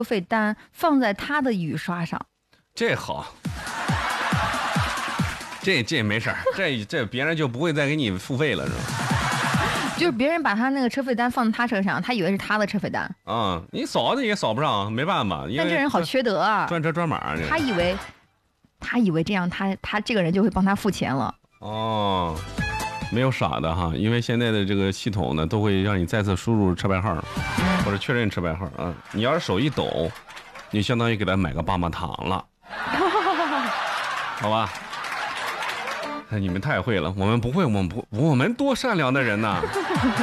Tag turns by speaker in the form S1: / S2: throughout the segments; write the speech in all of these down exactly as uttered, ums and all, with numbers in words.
S1: 费单放在他的雨刷上，
S2: 这好，这这没事儿，这这别人就不会再给你付费了，是吧？
S1: 就是别人把他那个车费单放在他车上，他以为是他的车费单
S2: 啊、嗯，你扫的也扫不上，没办法。
S1: 但这人好缺德啊！
S2: 专车专码，
S1: 他以为他以为这样他他这个人就会帮他付钱了。
S2: 哦，没有傻的哈，因为现在的这个系统呢，都会让你再次输入车牌号，嗯、或者确认车牌号啊。你要是手一抖，你相当于给他买个棒棒糖了，好吧？哎，你们太会了，我们不会，我们不，我们多善良的人呐！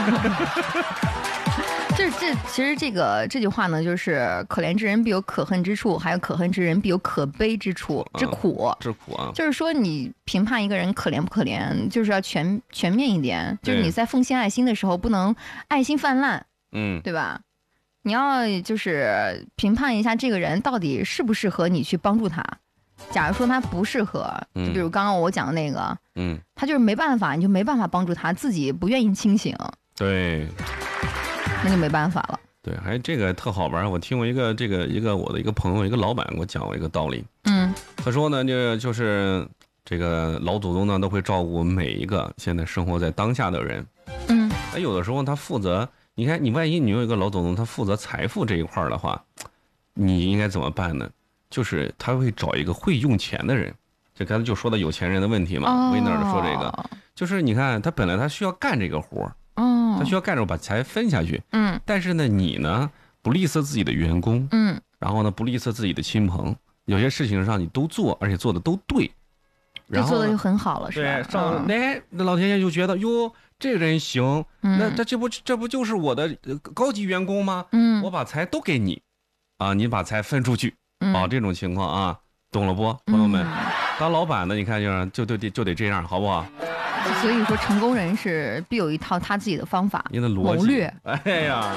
S1: 这这其实这个这句话呢，就是可怜之人必有可恨之处，还有可恨之人必有可悲之处之苦。
S2: 之苦啊！
S1: 就是说，你评判一个人可怜不可怜，就是要全全面一点。就是你在奉献爱心的时候，不能爱心泛滥，
S2: 嗯，
S1: 对吧？你要就是评判一下这个人到底适不适合你去帮助他。假如说他不适合，就比如刚刚我讲的那个，嗯，他就是没办法，你就没办法帮助他，自己不愿意清醒，
S2: 对，
S1: 那就没办法了。
S2: 对，还这个特好玩，我听过一个这个一个我的一个朋友，一个老板给我讲过一个道理，嗯，他说呢，就就是这个老祖宗呢都会照顾每一个现在生活在当下的人，嗯，那有的时候他负责，你看你万一你有一个老祖宗，他负责财富这一块的话，你应该怎么办呢？就是他会找一个会用钱的人，就刚才就说的有钱人的问题嘛。威纳尔说这个，就是你看他本来他需要干这个活儿，哦，他需要干着把财分下去，嗯，但是呢，你呢不吝啬自己的员工，嗯，然后呢不吝啬自己的亲朋，有些事情上你都做，而且做的都对，
S1: 然后做的就很好了，是吧？
S2: 对，上来那老天爷就觉得哟，这个人行，那这这不这不就是我的高级员工吗？嗯，我把财都给你，啊，你把财分出去。哦，这种情况啊，懂了不，朋友们？嗯、当老板的，你看就就就得就得这样，好不好？
S1: 所以说，成功人士必有一套他自己的方法，
S2: 你的
S1: 谋略。
S2: 哎呀，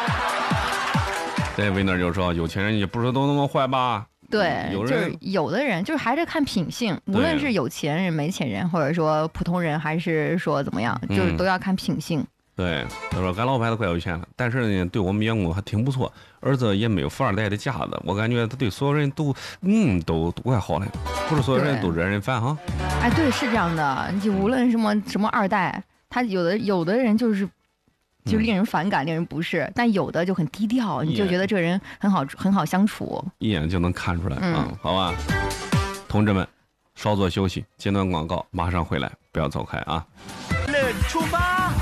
S2: 这维纳就说，有钱人也不是都那么坏吧？
S1: 对，有人就是有的人就是还是看品性，无论是有钱人、没钱人，或者说普通人，还是说怎么样，就是都要看品性。嗯
S2: 对，他说俺老板都快有钱了，但是呢，对我们员工还挺不错，儿子也没有富二代的架子，我感觉他对所有人都，嗯，都都怪好的，不是所有人都惹人烦哈。
S1: 哎，对，是这样的，就无论什么什么二代，他有的有的人就是就令人反感、嗯、令人不适，但有的就很低调，你就觉得这个人很好很好相处，
S2: 一眼就能看出来、嗯、啊，好吧，同志们，稍作休息，接段广告，马上回来，不要走开啊。
S3: 出发。